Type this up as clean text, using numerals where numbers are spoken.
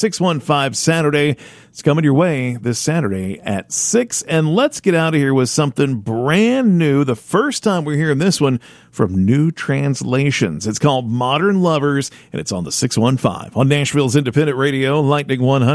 615 Saturday. It's coming your way this Saturday at 6. And let's get out of here with something brand new. The first time we're hearing this one from New Translations. It's called Modern Lovers, and it's on the 615 on Nashville's Independent Radio, Lightning 100.